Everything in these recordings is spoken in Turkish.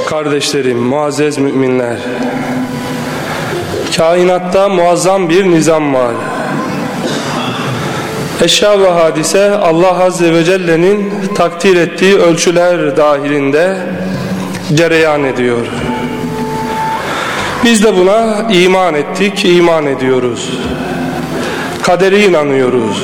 Kardeşlerim, muazzez müminler, kainatta muazzam bir nizam var. Eşya ve hadise Allah Azze ve Celle'nin takdir ettiği ölçüler dahilinde cereyan ediyor. Biz de buna iman ettik, iman ediyoruz. Kadere inanıyoruz.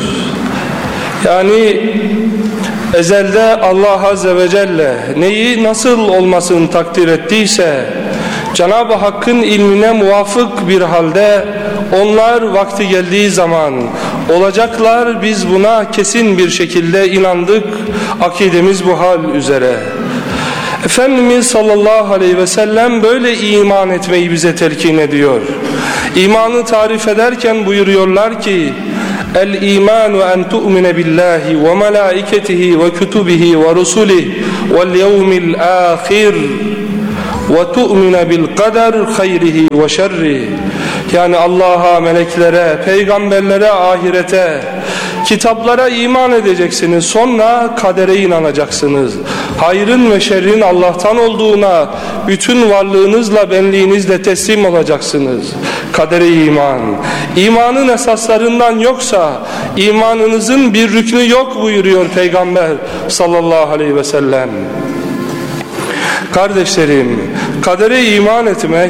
Yani ezelde Allah Azze ve Celle neyi nasıl olmasını takdir ettiyse, Cenab-ı Hakk'ın ilmine muvafık bir halde onlar vakti geldiği zaman olacaklar, biz buna kesin bir şekilde inandık, akidemiz bu hal üzere. Efendimiz sallallahu aleyhi ve sellem böyle iman etmeyi bize telkin ediyor. İmanı tarif ederken buyuruyorlar ki: El-imanu en tu'mine billahi ve melaiketihi ve kutubihi ve rusulihi vel yevmil ahir ve tu'mine bil kader hayrihi ve şerrihi. Yani Allah'a, meleklere, peygamberlere, ahirete, kitaplara iman edeceksiniz. Sonra kadere inanacaksınız. Hayrın ve şerrin Allah'tan olduğuna bütün varlığınızla, benliğinizle teslim olacaksınız. Kadere iman. İmanın esaslarından yoksa imanınızın bir rüknü yok buyuruyor Peygamber sallallahu aleyhi ve sellem. Kardeşlerim, kadere iman etmek,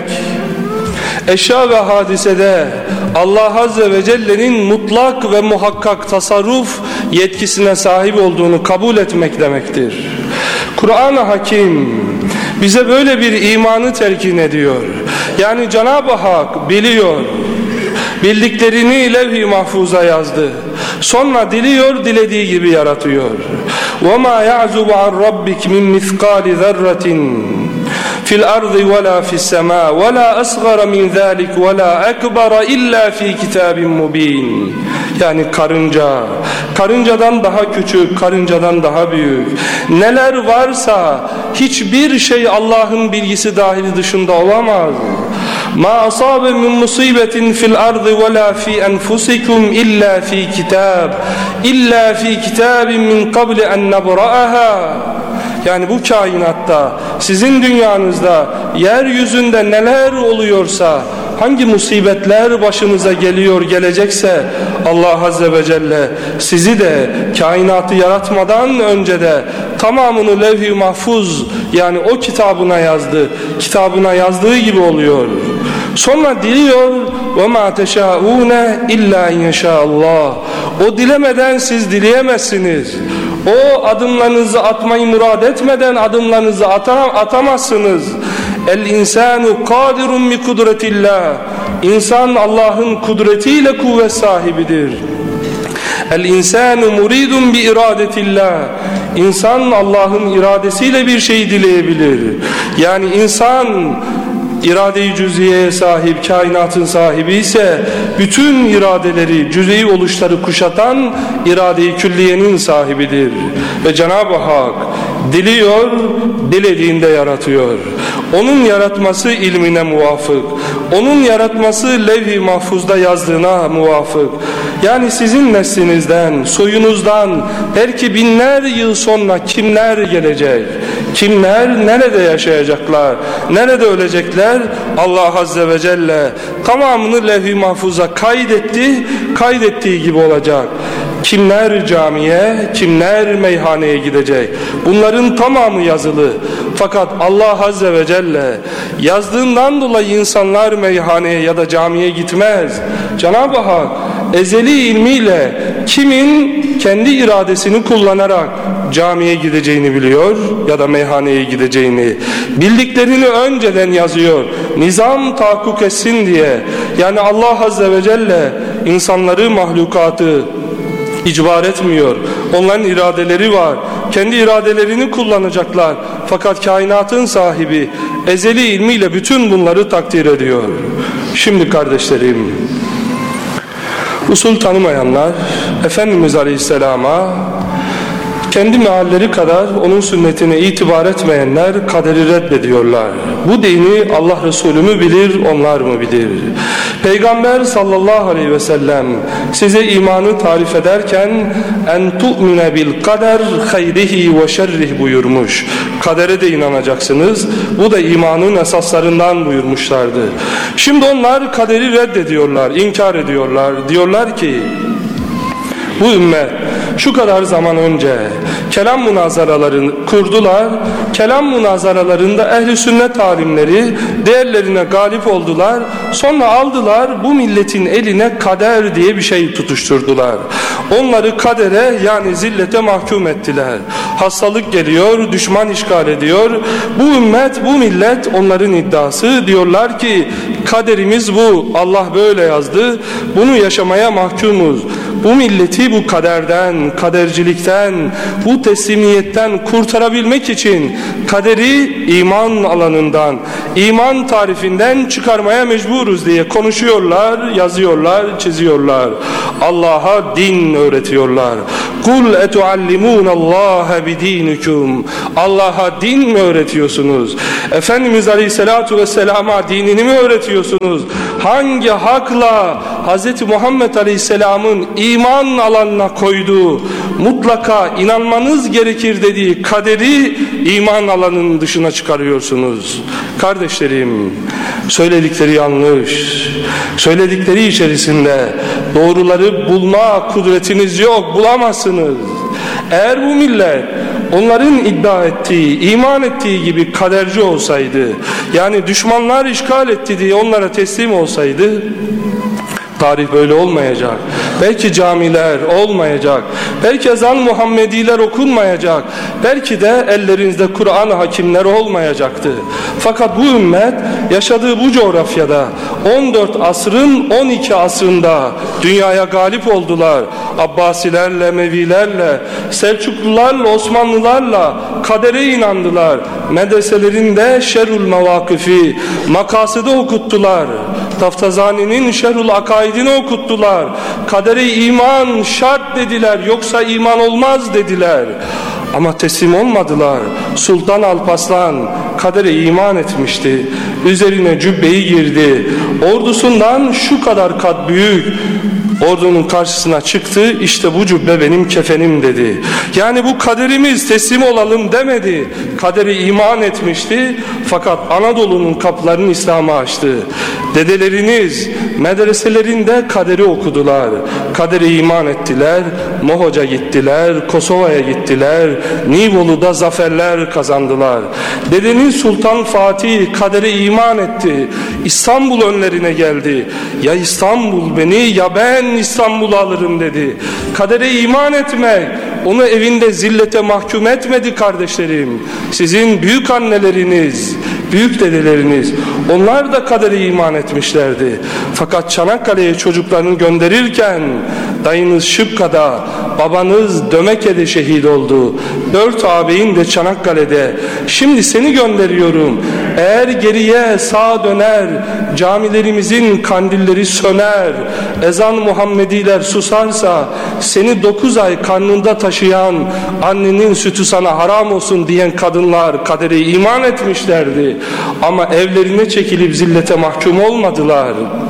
eşya ve hadisede Allah Azze ve Celle'nin mutlak ve muhakkak tasarruf yetkisine sahip olduğunu kabul etmek demektir. Kur'an-ı Hakim bize böyle bir imanı telkin ediyor. Yani Cenab-ı Hak biliyor, bildiklerini levh-i mahfuza yazdı. Sonra diliyor, dilediği gibi yaratıyor. وَمَا يَعْزُبُ عَنْ رَبِّكْ مِنْ مِثْقَالِ ذَرَّةٍ فِي الْأَرْضِ وَلَا فِي السَّمَاءِ وَلَا أَصْغَرَ مِنْ ذَٰلِكَ وَلَا أَكْبَرَ إِلَّا فِي كِتَابٍ مُبِينٍ. Yani karıncadan daha küçük, karıncadan daha büyük, neler varsa hiçbir şey Allah'ın bilgisi dahili dışında olamaz. مَا أَصَابَ مِنْ مُصِيبَةٍ فِي الْأَرْضِ وَلَا فِي أَنْفُسِكُمْ إِلَّا فِي كِتَابٍ مِنْ قَبْلِ أَنْ نَبْرَأَهَا. Yani bu kainatta, sizin dünyanızda, yeryüzünde neler oluyorsa, hangi musibetler başınıza geliyor, gelecekse, Allah Azze ve Celle sizi de kainatı yaratmadan önce de tamamını levh-i mahfuz, yani o kitabına yazdı. Kitabına yazdığı gibi oluyor. Sonra diliyor: وَمَا تَشَاءُونَ اِلَّا اِنْ يَشَاءَ اللّٰهِ. O dilemeden siz dileyemezsiniz. O adımlarınızı atmayı murad etmeden adımlarınızı atamazsınız. El-insanu kadirun bi kudretillah. İnsan Allah'ın kudretiyle kuvvet sahibidir. El-insanu muridun bi iradetillah. İnsan Allah'ın iradesiyle bir şey dileyebilir. Yani insan irade-i cüz'iyeye sahip, kainatın sahibi ise bütün iradeleri, cüz'i oluşları kuşatan irade-i külliyenin sahibidir. Ve Cenab-ı Hak diliyor, dilediğinde yaratıyor. Onun yaratması ilmine muvafık. Onun yaratması levh-i mahfuzda yazdığına muvafık. Yani sizin neslinizden, soyunuzdan belki binler yıl sonra kimler gelecek? Kimler nerede yaşayacaklar? Nerede ölecekler? Allah Azze ve Celle tamamını levh-i mahfuza kaydetti. Kaydettiği gibi olacak. Kimler camiye, kimler meyhaneye gidecek? Bunların tamamı yazılı. Fakat Allah Azze ve Celle yazdığından dolayı insanlar meyhaneye ya da camiye gitmez. Cenab-ı Hak ezeli ilmiyle kimin kendi iradesini kullanarak camiye gideceğini biliyor ya da meyhaneye gideceğini. Bildiklerini önceden yazıyor. Nizam tahakkuk etsin diye. Yani Allah Azze ve Celle insanları, mahlukatı icbar etmiyor. Onların iradeleri var. Kendi iradelerini kullanacaklar. Fakat kainatın sahibi ezeli ilmiyle bütün bunları takdir ediyor. Şimdi kardeşlerim, usul tanımayanlar Efendimiz Aleyhisselam'a Kendi mealleri kadar onun sünnetine itibar etmeyenler kaderi reddediyorlar. Bu dini Allah Resulü mü bilir, onlar mı bilir? Peygamber sallallahu aleyhi ve sellem size imanı tarif ederken en tu'mine bil kader hayrihi ve şerrih buyurmuş. Kadere de inanacaksınız. Bu da imanın esaslarından buyurmuşlardı. Şimdi onlar kaderi reddediyorlar, inkar ediyorlar. Diyorlar ki bu ümmet şu kadar zaman önce kelam münazaralarını kurdular. Kelam münazaralarında ehli sünnet alimleri değerlerine galip oldular. Sonra aldılar bu milletin eline kader diye bir şey tutuşturdular. Onları kadere yani zillete mahkum ettiler. Hastalık geliyor, düşman işgal ediyor. Bu ümmet, bu millet onların iddiası. Diyorlar ki kaderimiz bu. Allah böyle yazdı. Bunu yaşamaya mahkumuz. Bu milleti bu kaderden, kadercilikten, bu teslimiyetten kurtarabilmek için kaderi iman alanından, iman tarifinden çıkarmaya mecburuz diye konuşuyorlar, yazıyorlar, çiziyorlar. Allah'a din öğretiyorlar. Kul etuallimunallaha bidinikum. Allah'a din mi öğretiyorsunuz? Efendimiz Aleyhisselatu Vesselam'a dinini mi öğretiyorsunuz? Hangi hakla Hz. Muhammed Aleyhisselam'ın iman alanına koyduğu, mutlaka inanmanız gerekir dediği kaderi iman alanının dışına çıkarıyorsunuz? Kardeşlerim, söyledikleri yanlış. Söyledikleri içerisinde doğruları bulma kudretiniz yok, bulamazsınız. Eğer bu millet onların iddia ettiği, iman ettiği gibi kaderci olsaydı, yani düşmanlar işgal etti diye onlara teslim olsaydı, tarih böyle olmayacak. Belki camiler olmayacak. Belki ezan Muhammediler okunmayacak. Belki de ellerinizde Kur'an hakimler olmayacaktı. Fakat bu ümmet yaşadığı bu coğrafyada 14 asrın 12 asrında dünyaya galip oldular. Abbasilerle, Emevilerle, Selçuklularla, Osmanlılarla kadere inandılar. Medreselerinde Şerhül Mevakifi, Makasıd'ı okuttular. Taftazani'nin Şerhül Akaidini okuttular. Kadere iman şart dediler, yoksa iman olmaz dediler. Ama teslim olmadılar. Sultan Alparslan kadere iman etmişti. Üzerine cübbeyi girdi. Ordusundan şu kadar kat büyük ordunun karşısına çıktı. İşte bu cübbe benim kefenim dedi. Yani bu kaderimiz, teslim olalım demedi. Kadere iman etmişti. Fakat Anadolu'nun kapılarını İslam'a açtı. Dedeleriniz medreselerinde kaderi okudular. Kadere iman ettiler. Mohoca gittiler. Kosova'ya gittiler. Nibolu'da zaferler kazandılar. Dedeniz Sultan Fatih kadere iman etti. İstanbul önlerine geldi. Ya İstanbul beni, ya ben İstanbul'u alırım dedi. Kadere iman etmek onu evinde zillete mahkum etmedi kardeşlerim. Sizin büyük anneleriniz, büyük dedeleriniz, onlar da kadere iman etmişlerdi. Fakat Çanakkale'ye çocuklarını gönderirken dayınız Şıpka'da, babanız Dömeke'de şehit oldu. 4 ağabeyin de Çanakkale'de. Şimdi seni gönderiyorum. Eğer geriye sağa döner, camilerimizin kandilleri söner, ezan Muhammediler susarsa, seni 9 ay karnında taşıyan annenin sütü sana haram olsun diyen kadınlar kadere iman etmişlerdi. Ama evlerine çekilip zillete mahkum olmadılar.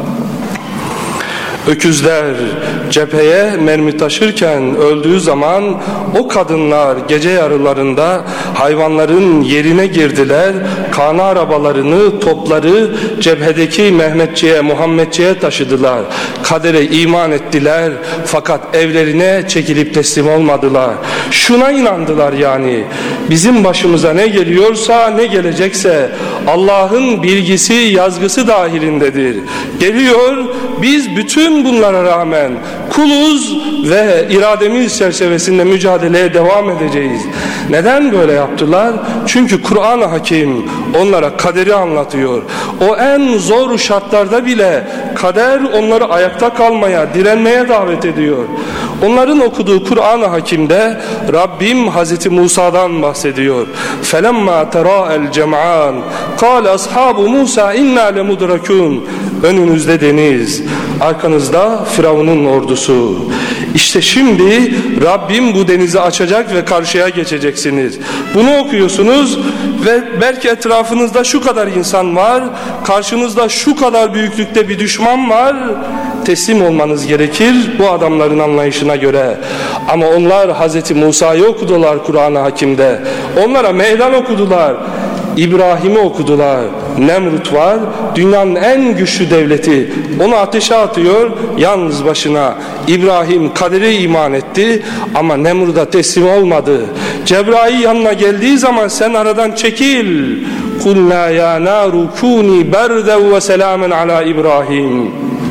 Öküzler cepheye mermi taşırken öldüğü zaman o kadınlar gece yarılarında hayvanların yerine girdiler. Kana arabalarını, topları cephedeki Mehmetçiğe, Muhammedçiğe taşıdılar. Kadere iman ettiler fakat evlerine çekilip teslim olmadılar. Şuna inandılar yani. Bizim başımıza ne geliyorsa, ne gelecekse Allah'ın bilgisi, yazgısı dahilindedir. Geliyor, biz bütün bunlara rağmen kuluz ve irademiz çerçevesinde mücadeleye devam edeceğiz. Neden böyle yaptılar? Çünkü Kur'an-ı Hakim onlara kaderi anlatıyor. O en zor şartlarda bile kader onları ayakta kalmaya, direnmeye davet ediyor. Onların okuduğu Kur'an-ı Hakim'de Rabbim Hazreti Musa'dan bahsediyor. فَلَمَّا تَرَاءَ الْجَمْعَانِ قَالَ أَصْحَابُ مُوسَى اِنَّا لَمُدْرَكُونَ. Önünüzde deniz, arkanızda Firavun'un ordusu. İşte şimdi Rabbim bu denizi açacak ve karşıya geçeceksiniz. Bunu okuyorsunuz ve belki etrafınızda şu kadar insan var, karşınızda şu kadar büyüklükte bir düşman var. Teslim olmanız gerekir bu adamların anlayışına göre. Ama onlar Hazreti Musa'yı okudular Kur'an-ı Hakim'de. Onlara meydan okudular. İbrahim'i okudular. Nemrut var, dünyanın en güçlü devleti. Onu ateşe atıyor, yalnız başına. İbrahim kadere iman etti ama Nemrut'a teslim olmadı. Cebrail yanına geldiği zaman sen aradan çekil. Kulna ya naru kuni berden ve selamen ala İbrahim.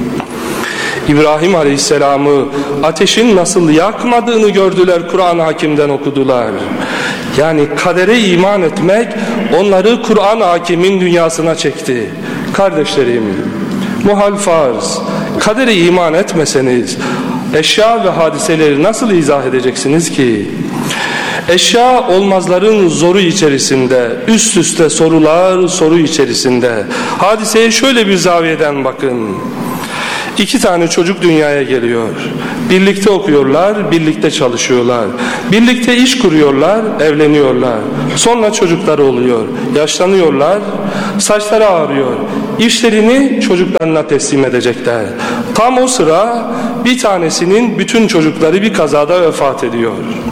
İbrahim Aleyhisselam'ı ateşin nasıl yakmadığını gördüler, Kur'an-ı Hakim'den okudular. Yani kadere iman etmek onları Kur'an-ı Hakim'in dünyasına çekti. Kardeşlerim, muhal farz, kadere iman etmeseniz eşya ve hadiseleri nasıl izah edeceksiniz ki? Eşya olmazların zoru içerisinde, üst üste sorular soru içerisinde. Hadiseye şöyle bir zaviyeden bakın. 2 tane çocuk dünyaya geliyor. Birlikte okuyorlar, birlikte çalışıyorlar. Birlikte iş kuruyorlar, evleniyorlar. Sonra çocukları oluyor. Yaşlanıyorlar, saçları ağrıyor. İşlerini çocuklarına teslim edecekler. Tam o sıra bir tanesinin bütün çocukları bir kazada vefat ediyor.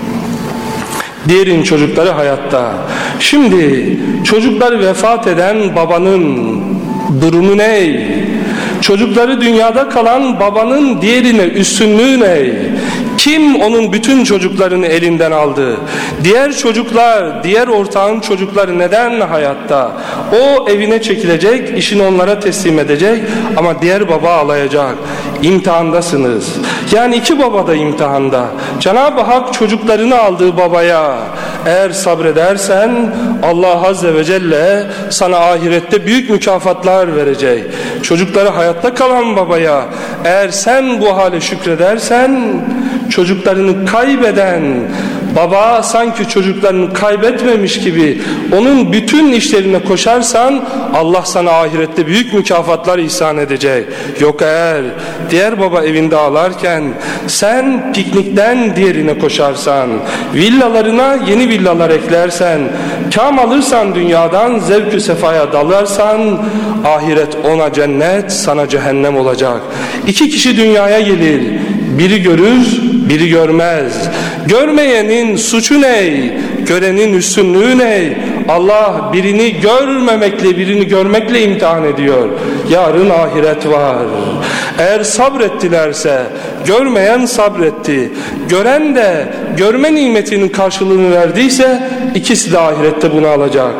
Diğerinin çocukları hayatta. Şimdi çocukları vefat eden babanın durumu ne? Çocukları dünyada kalan babanın diğerine üstünlüğü ne? Kim onun bütün çocuklarını elinden aldı? Diğer çocuklar, diğer ortağın çocukları neden hayatta? O evine çekilecek, işini onlara teslim edecek ama diğer baba alayacak. İmtihandasınız. Yani 2 baba da imtihanda. Cenab-ı Hak çocuklarını aldığı babaya eğer sabredersen Allah Azze ve Celle sana ahirette büyük mükafatlar verecek. Çocukları hayatta kalan babaya eğer sen bu hale şükredersen, çocuklarını kaybeden baba sanki çocuklarını kaybetmemiş gibi onun bütün işlerine koşarsan Allah sana ahirette büyük mükafatlar ihsan edecek. Yok eğer diğer baba evinde ağlarken sen piknikten diğerine koşarsan, villalarına yeni villalar eklersen, kam alırsan dünyadan, zevk-ü sefaya dalarsan ahiret ona cennet, sana cehennem olacak. 2 kişi dünyaya gelir, biri görür, biri görmez. Görmeyenin suçu ne? Görenin üstünlüğü ne? Allah birini görmemekle, birini görmekle imtihan ediyor. Yarın ahiret var. Eğer sabrettilerse, görmeyen sabretti, gören de görme nimetinin karşılığını verdiyse ikisi de ahirette bunu alacak.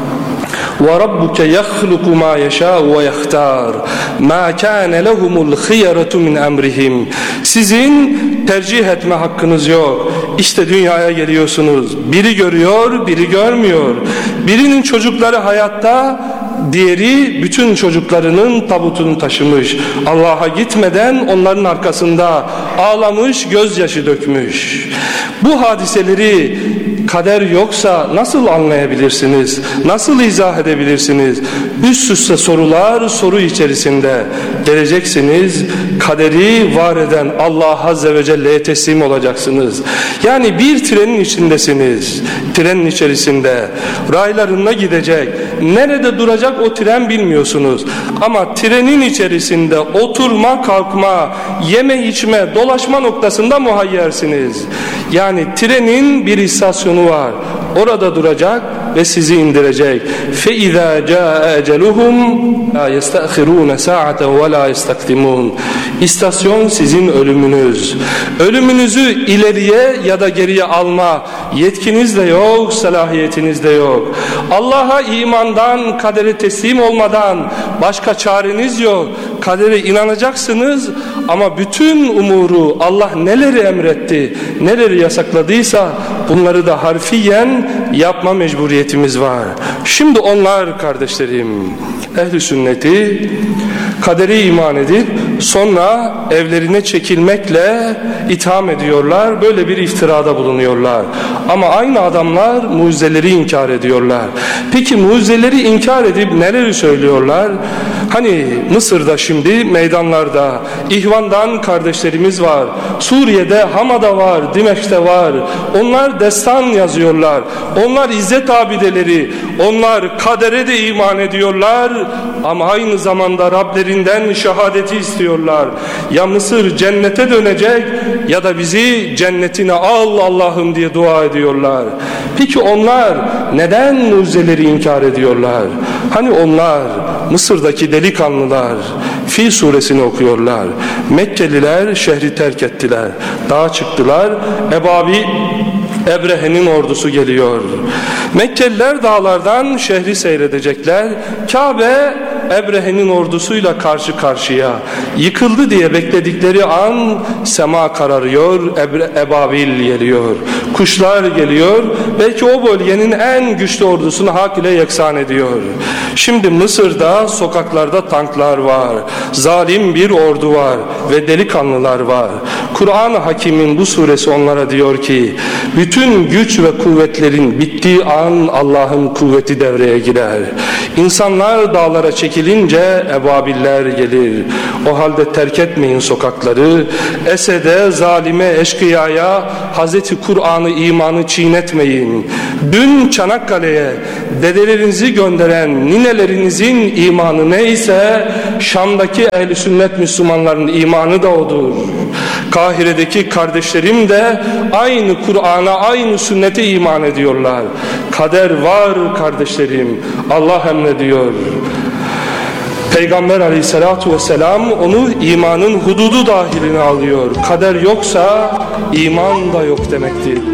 وَرَبُّكَ يَخْلُقُ مَا يَشَاءُ وَيَخْتَارُ مَا كَانَ لَهُمُ الْخِيَرَةُ مِنْ أَمْرِهِمْ. Sizin tercih etme hakkınız yok. İşte dünyaya geliyorsunuz. Biri görüyor, biri görmüyor. Birinin çocukları hayatta, diğeri bütün çocuklarının tabutunu taşımış. Allah'a gitmeden onların arkasında ağlamış, gözyaşı dökmüş. Bu hadiseleri kader yoksa nasıl anlayabilirsiniz? Nasıl izah edebilirsiniz? Üst üste sorular soru içerisinde geleceksiniz. Kaderi var eden Allah Azze ve Celle'ye teslim olacaksınız. Yani bir trenin içindesiniz. Trenin içerisinde raylarına gidecek. Nerede duracak o tren bilmiyorsunuz. Ama trenin içerisinde oturma, kalkma, yeme, içme, dolaşma noktasında muhayyersiniz. Yani trenin bir istasyonu var. Orada duracak ve sizi indirecek. فَاِذَا جَاءَ اَجَلُهُمْ لَا يَسْتَأْخِرُونَ سَاعَةً وَلَا يَسْتَقْدِمُونَ. İstasyon sizin ölümünüz. Ölümünüzü ileriye ya da geriye alma yetkiniz de yok, salahiyetiniz de yok. Allah'a imandan, kadere teslim olmadan başka çareniz yok. Kadere inanacaksınız ama bütün umuru Allah neleri emretti, neleri yasakladıysa bunları da harfiyen yapma mecburiyetimiz var. Şimdi onlar kardeşlerim, ehl-i sünneti kadere iman edip sonra evlerine çekilmekle itham ediyorlar. Böyle bir iftirada bulunuyorlar. Ama aynı adamlar mucizeleri inkar ediyorlar. Peki mucizeleri inkar edip neleri söylüyorlar? Hani Mısır'da şimdi meydanlarda İhvan'dan kardeşlerimiz var. Suriye'de Hama'da var, Dimeş'te var. Onlar destan yazıyorlar. Onlar izzet abideleri. Onlar kadere de iman ediyorlar. Ama aynı zamanda Rablerinden şehadeti istiyorlar. Ya Mısır cennete dönecek ya da bizi cennetine al Allah'ım diye dua ediyorlar. Peki onlar neden mucizeleri inkar ediyorlar? Hani onlar Mısır'daki delikanlılar Fil suresini okuyorlar. Mekkeliler şehri terk ettiler. Dağa çıktılar. Ebrehe'nin ordusu geliyor. Mekkeliler dağlardan şehri seyredecekler. Kabe Ebrehe'nin ordusuyla karşı karşıya. Yıkıldı diye bekledikleri an sema kararıyor, ebabil geliyor. Kuşlar geliyor. Belki o bölgenin en güçlü ordusunu hak ile yeksan ediyor. Şimdi Mısır'da sokaklarda tanklar var. Zalim bir ordu var ve delikanlılar var. Kur'an-ı Hakim'in bu suresi onlara diyor ki bütün güç ve kuvvetlerin bittiği an Allah'ın kuvveti devreye girer. İnsanlar dağlara çekilince ebabiller gelir. O halde terk etmeyin sokakları. Esede, zalime, eşkıyaya Hazreti Kur'an'ı, imanı çiğnetmeyin. Dün Çanakkale'ye dedelerinizi gönderen ninelerinizin imanı neyse Şam'daki ehl-i sünnet Müslümanların imanı da odur. Kahire'deki kardeşlerim de aynı Kur'an'a, aynı sünnete iman ediyorlar. Kader var kardeşlerim. Allah emrediyor. Peygamber aleyhissalatu vesselam onu imanın hududu dahiline alıyor. Kader yoksa iman da yok demektir.